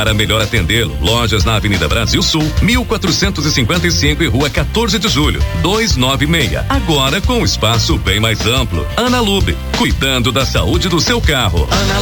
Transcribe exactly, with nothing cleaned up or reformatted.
Para melhor atendê-lo, lojas na Avenida Brasil Sul, mil quatrocentos e cinquenta e cinco e Rua quatorze de Julho, duzentos e noventa e seis. Agora com espaço bem mais amplo. Ana Lube, cuidando da saúde do seu carro. Ana